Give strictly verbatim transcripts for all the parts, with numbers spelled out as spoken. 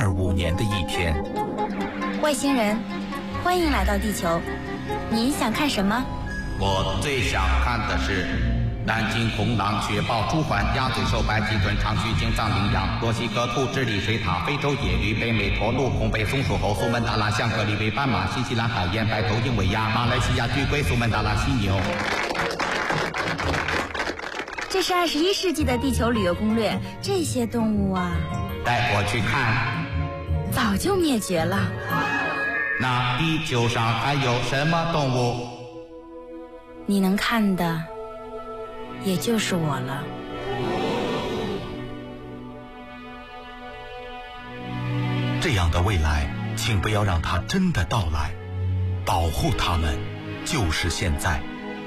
二五年的一天。 外星人，欢迎来到地球，你想看什么？ 我最想看的是南京红狼、雪豹、朱鹮、鸭嘴兽、白鳍豚、长须鲸、藏羚羊、墨西哥兔、智利水獭、非洲野驴、北美驼鹿、红背松鼠猴、苏门答腊象、格里威斑马、新西兰海燕、白头鹰尾鸭、马来西亚巨龟、苏门答腊犀牛。 这是二十一世纪的地球旅游攻略，这些动物啊， 带我去看。 早就灭绝了。 那地球上还有什么动物？ 你能看的也就是我了。 这样的未来，请不要让它真的到来，保护它们就是现在。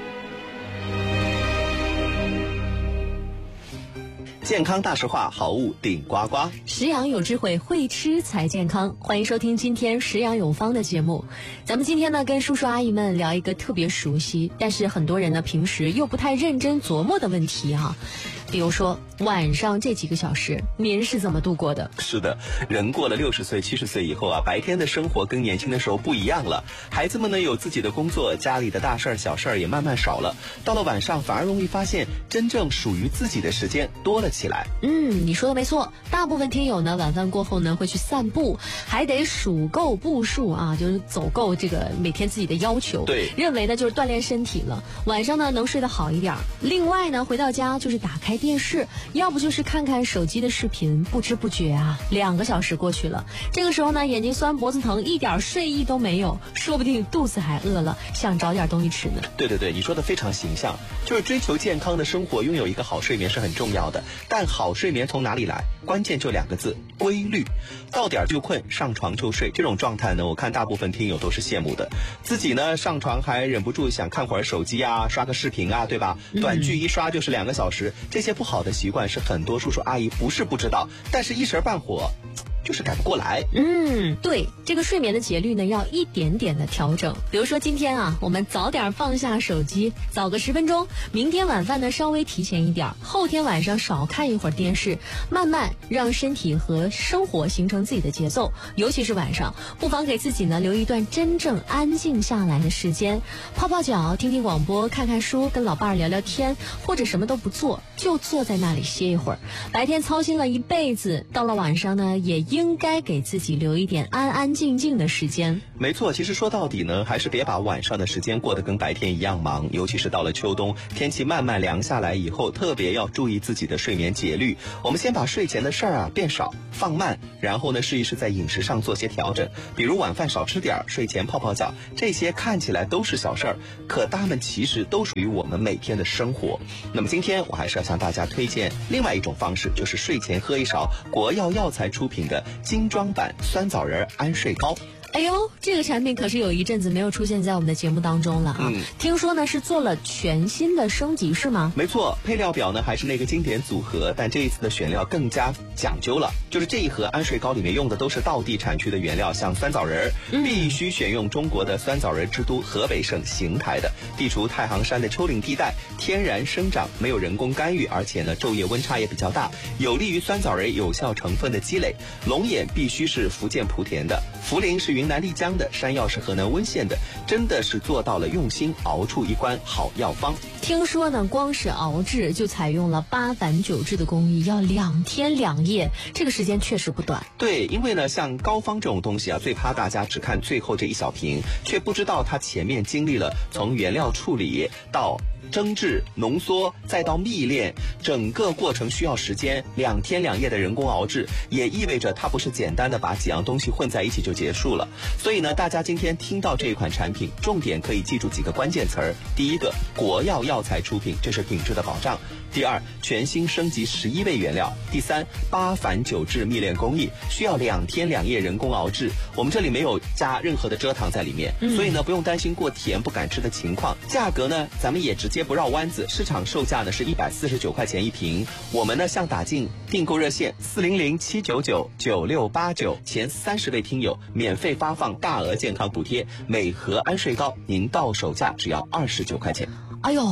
健康大实话，好物顶呱呱。 食养有智慧，会吃才健康。欢迎收听今天食养有方的节目。咱们今天呢，跟叔叔阿姨们聊一个特别熟悉，但是很多人呢平时又不太认真琢磨的问题啊。比如说晚上这几个小时，您是怎么度过的？ 是的，人过了六十岁、七十岁以后啊，白天的生活跟年轻的时候不一样了。孩子们呢有自己的工作，家里的大事儿、小事儿也慢慢少了。到了晚上，反而容易发现真正属于自己的时间多了起来。 嗯，你说的没错。大部分听友呢，晚饭过后呢会去散步，还得数够步数啊，就是走够这个每天自己的要求。 对， 认为呢就是锻炼身体了。晚上呢能睡得好一点。另外呢，回到家就是打开电视，要不就是看看手机的视频，不知不觉啊，两个小时过去了。这个时候呢，眼睛酸、脖子疼，一点睡意都没有，说不定肚子还饿了，想找点东西吃呢。 对对对，你说的非常形象，就是追求健康的生活，拥有一个好睡眠是很重要的。但好睡眠从哪里来？关键就两个字：规律。到点就困，上床就睡，这种状态呢，我看大部分听友都是羡慕的。自己呢，上床还忍不住想看会儿手机啊，刷个视频啊，对吧？短剧一刷就是两个小时，这些不好的习惯是很多叔叔阿姨不是不知道，但是一时半会就是改不过来。 嗯，对，这个睡眠的节律呢，要一点点的调整。比如说今天啊，我们早点放下手机，早个十分钟；明天晚饭呢，稍微提前一点；后天晚上少看一会儿电视，慢慢让身体和生活形成自己的节奏。尤其是晚上，不妨给自己呢留一段真正安静下来的时间，泡泡脚，听听广播，看看书，跟老伴儿聊聊天，或者什么都不做，就坐在那里歇一会儿。白天操心了一辈子，到了晚上呢，也应该给自己留一点安安静静的时间。 没错，其实说到底呢，还是别把晚上的时间过得跟白天一样忙，尤其是到了秋冬，天气慢慢凉下来以后，特别要注意自己的睡眠节律。我们先把睡前的事儿啊变少放慢，然后呢试一试在饮食上做些调整，比如晚饭少吃点，睡前泡泡脚，这些看起来都是小事儿，可它们其实都属于我们每天的生活。那么今天我还是要向大家推荐另外一种方式，就是睡前喝一勺国药药材出品的精装版酸枣仁安睡膏。 哎呦，这个产品可是有一阵子没有出现在我们的节目当中了啊！ 嗯， 听说呢是做了全新的升级，是吗？ 没错，配料表呢还是那个经典组合，但这一次的选料更加讲究了。就是这一盒安睡膏里面用的都是道地产区的原料，像酸枣仁，嗯、必须选用中国的酸枣仁之都河北省邢台的，地处太行山的丘陵地带，天然生长，没有人工干预，而且呢昼夜温差也比较大，有利于酸枣仁有效成分的积累。龙眼必须是福建莆田的，茯苓是云南丽江的，山药是河南温县的，真的是做到了用心熬出一关好药方。 听说呢，光是熬制就采用了八反九制的工艺，要两天两夜，这个时间确实不短。 对，因为呢，像膏方这种东西啊，最怕大家只看最后这一小瓶，却不知道它前面经历了从原料处理到蒸制、浓缩，再到蜜炼，整个过程需要时间，两天两夜的人工熬制，也意味着它不是简单的把几样东西混在一起就结束了。所以呢，大家今天听到这一款产品，重点可以记住几个关键词儿：第一个，国药药材出品，这是品质的保障；第二，全新升级十一味原料；第三，八反九制蜜炼工艺，需要两天两夜人工熬制，我们这里没有加任何的蔗糖在里面，嗯、所以呢，不用担心过甜不敢吃的情况。价格呢，咱们也直接不绕弯子，市场售价呢是一百四十九块钱一瓶，我们呢向打进订购热线四零零七九九九六八九，前三十位听友免费发放大额健康补贴，每盒安睡膏您到手价只要二十九块钱。 哎呦，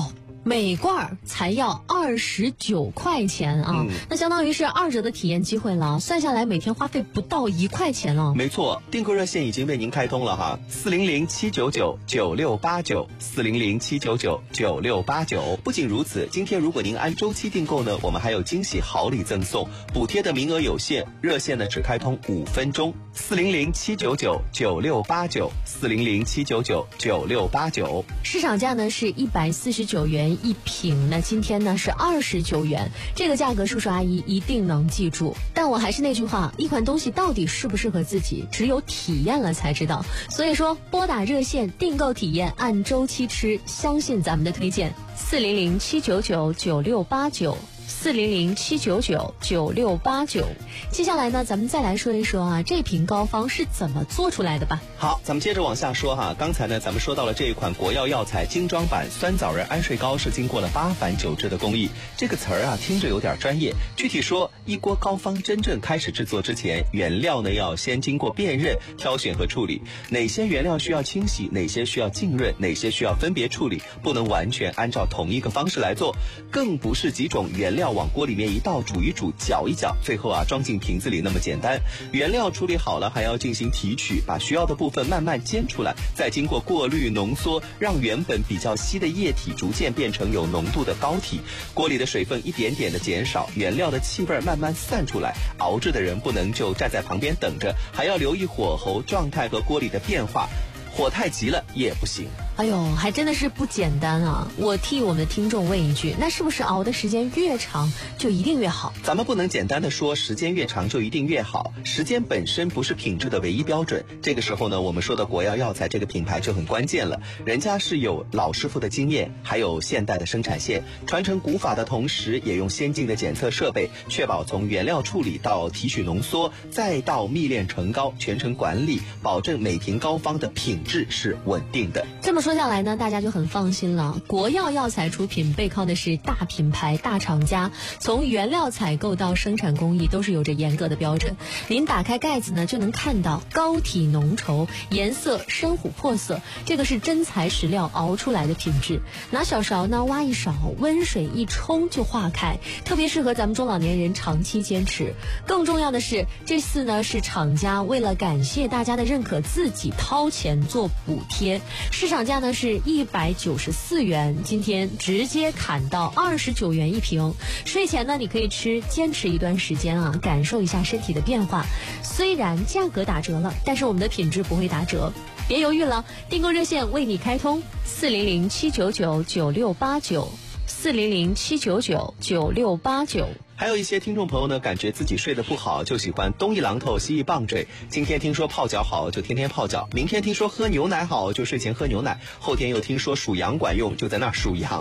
每罐才要二十九块钱啊、嗯，那相当于是二折的体验机会了。算下来每天花费不到一块钱了。 没错，订购热线已经为您开通了哈，四零零七九九九六八九，四零零七九九九六八九。不仅如此，今天如果您按周期订购呢，我们还有惊喜好礼赠送，补贴的名额有限，热线呢只开通五分钟，四零零七九九九六八九，四零零七九九九六八九。 市场价呢是一百四十九元一瓶，那今天呢是二十九元，这个价格叔叔阿姨一定能记住。但我还是那句话，一款东西到底适不适合自己，只有体验了才知道。所以说，拨打热线订购体验，按周期吃，相信咱们的推荐。四零零七九九九六八九。四零零七九九九六八九。接下来呢，咱们再来说一说啊，这瓶膏方是怎么做出来的吧。 好，咱们接着往下说哈。刚才呢，咱们说到了这一款国药药材精装版酸枣仁安睡膏是经过了八返九制的工艺。这个词儿啊，听着有点专业。具体说，一锅膏方真正开始制作之前，原料呢要先经过辨认、挑选和处理。哪些原料需要清洗，哪些需要浸润，哪些需要分别处理，不能完全按照同一个方式来做。更不是几种原料往锅里面一倒，煮一煮，搅一搅，最后啊装进瓶子里那么简单。原料处理好了，还要进行提取，把需要的部分慢慢煎出来，再经过过滤浓缩，让原本比较稀的液体逐渐变成有浓度的膏体。锅里的水分一点点的减少，原料的气味慢慢散出来。熬制的人不能就站在旁边等着，还要留意火候状态和锅里的变化，火太急了也不行。 哎呦，还真的是不简单啊！我替我们的听众问一句，那是不是熬的时间越长就一定越好？ 咱们不能简单的说时间越长就一定越好，时间本身不是品质的唯一标准。这个时候呢，我们说的国药药材这个品牌就很关键了，人家是有老师傅的经验，还有现代的生产线，传承古法的同时，也用先进的检测设备，确保从原料处理到提取浓缩，再到蜜炼成膏，全程管理，保证每瓶膏方的品质是稳定的。 这么说下来呢，大家就很放心了。国药药材出品背靠的是大品牌、大厂家，从原料采购到生产工艺都是有着严格的标准。您打开盖子呢，就能看到膏体浓稠，颜色深琥珀色，这个是真材实料熬出来的品质。拿小勺呢挖一勺，温水一冲就化开，特别适合咱们中老年人长期坚持。更重要的是，这次呢是厂家为了感谢大家的认可，自己掏钱做补贴，市场价呢是一百九十四元，今天直接砍到二十九元一瓶。睡前呢你可以吃，坚持一段时间啊，感受一下身体的变化。虽然价格打折了，但是我们的品质不会打折。别犹豫了，订购热线为你开通，四零零七九九九六八九，四零零七九九九六八九。 还有一些听众朋友呢，感觉自己睡得不好，就喜欢东一榔头西一棒槌。今天听说泡脚好，就天天泡脚；明天听说喝牛奶好，就睡前喝牛奶；后天又听说数羊管用，就在那儿数羊。